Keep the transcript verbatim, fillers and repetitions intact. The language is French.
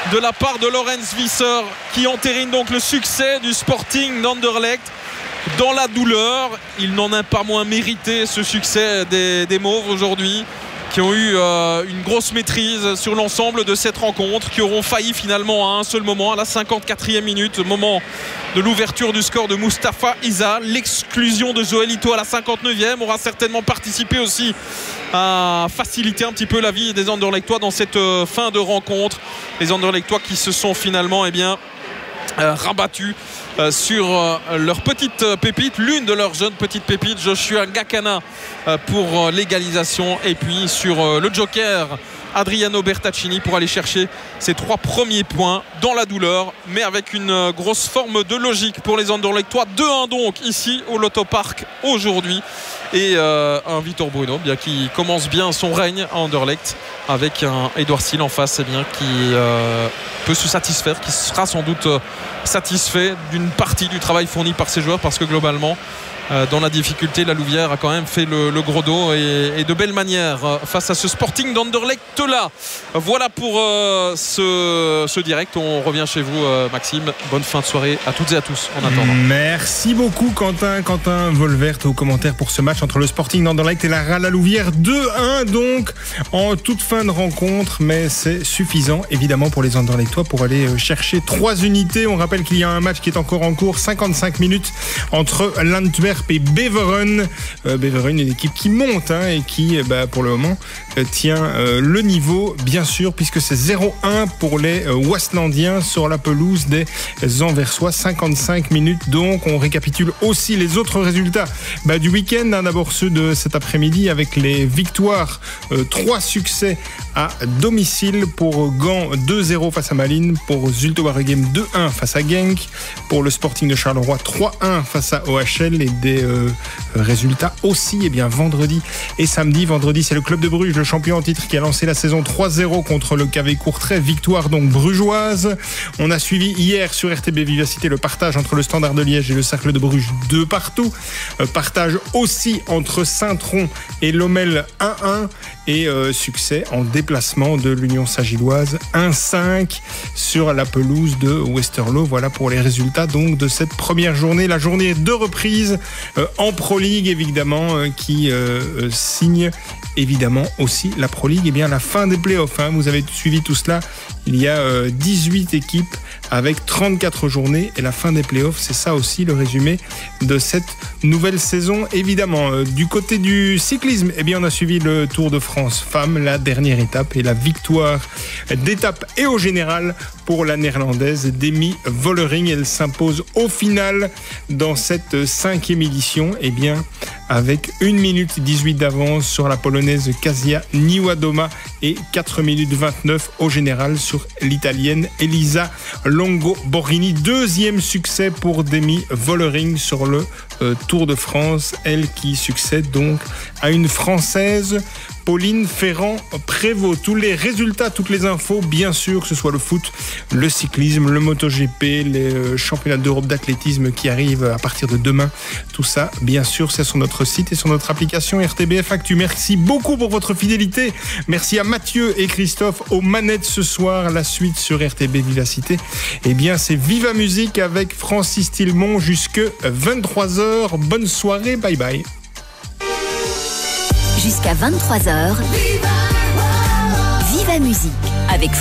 de la part de Lorenz Visser qui entérine donc le succès du Sporting d'Anderlecht dans la douleur. Il n'en a pas moins mérité ce succès des, des Mauves aujourd'hui, qui ont eu euh, une grosse maîtrise sur l'ensemble de cette rencontre, qui auront failli finalement à un seul moment, à la cinquante-quatrième minute, au moment de l'ouverture du score de Mustapha Isa. L'exclusion de Joël Ito à la cinquante-neuvième aura certainement participé aussi à faciliter un petit peu la vie des Anderlechtois dans cette euh, fin de rencontre. Les Anderlechtois qui se sont finalement eh bien, euh, rabattus Euh, sur euh, leur petite euh, pépite, l'une de leurs jeunes petites pépites, Joshua Gakana, euh, pour euh, l'égalisation, et puis sur euh, le joker Adriano Bertaccini pour aller chercher ses trois premiers points dans la douleur, mais avec une euh, grosse forme de logique pour les Anderlechtois. deux un donc ici au Lotto Park aujourd'hui, et euh, un Vitor Bruno bien, qui commence bien son règne à Anderlecht, avec un Edouard Seal en face eh bien, qui euh, peut se satisfaire, qui sera sans doute euh, satisfait d'une partie du travail fourni par ses joueurs, parce que globalement euh, dans la difficulté, la Louvière a quand même fait le, le gros dos, et, et de belle manière euh, face à ce Sporting d'Anderlecht là. Voilà pour euh, ce, ce direct. On revient chez vous euh, Maxime, bonne fin de soirée à toutes et à tous en attendant. Merci beaucoup Quentin Quentin Volvert aux commentaires pour ce match entre le Sporting d'Anderlecht et la Rala Louvière. Deux un donc en toute fin de rencontre, mais c'est suffisant évidemment pour les Anderlechtois pour aller chercher trois unités. On rappelle qu'il y a un match qui est encore en cours, cinquante-cinq minutes entre l'Antwerp et Beveren. euh, Beveren, une équipe qui monte hein, et qui bah, pour le moment euh, tient euh, le niveau bien sûr, puisque c'est zéro un pour les euh, Westlandiens sur la pelouse des Anversois. Cinquante-cinq minutes donc. On récapitule aussi les autres résultats bah, du week-end hein, d'abord ceux de cet après-midi avec les victoires, euh, trois succès à domicile pour Gand, deux zéro face à Malines, pour Zulte Waregem deux un face à Genk, pour le Sporting de Charleroi trois un face à O H L, et des euh, résultats aussi eh bien, vendredi et samedi. Vendredi c'est le Club de Bruges, le champion en titre, qui a lancé la saison trois zéro contre le K V Courtrai, victoire donc brugeoise. On a suivi hier sur R T B Vivacité le partage entre le Standard de Liège et le Cercle de Bruges, deux partout. Euh, partage aussi entre Saint-Tron et Lommel, un un, et euh, succès en déplacement de l'Union Saint-Gilloise, un cinq sur la pelouse de Westerlo. Voilà pour les résultats donc de cette première journée, la journée de reprise euh, en Pro League évidemment, euh, qui euh, euh, signe évidemment aussi la Pro League, et bien la fin des playoffs hein. Vous avez suivi tout cela, il y a euh, dix-huit équipes avec trente-quatre journées, et la fin des playoffs, c'est ça aussi le résumé de cette nouvelle saison évidemment. Euh, du côté du cyclisme, eh bien on a suivi le Tour de France femmes, la dernière étape, et la victoire d'étape et au général pour la néerlandaise Demi Vollering. Elle s'impose au final dans cette cinquième édition, eh bien avec une minute dix-huit d'avance sur la polonaise Kasia Niewiadoma et quatre minutes vingt-neuf au général sur l'italienne Elisa Longo Borghini. Deuxième succès pour Demi Vollering sur le euh, Tour de France, elle qui succède donc à une Française, Pauline Ferrand-Prévot. Tous les résultats, toutes les infos, bien sûr, que ce soit le foot, le cyclisme, le MotoGP, les championnats d'Europe d'athlétisme qui arrivent à partir de demain. Tout ça, bien sûr, c'est sur notre site et sur notre application R T B F Actu. Merci beaucoup pour votre fidélité. Merci à Mathieu et Christophe aux manettes ce soir. La suite sur R T B Vivacité, eh bien, c'est Viva Musique avec Francis Tilmont jusque vingt-trois heures. Bonne soirée, bye bye. Jusqu'à vingt-trois heures, Viva Musique.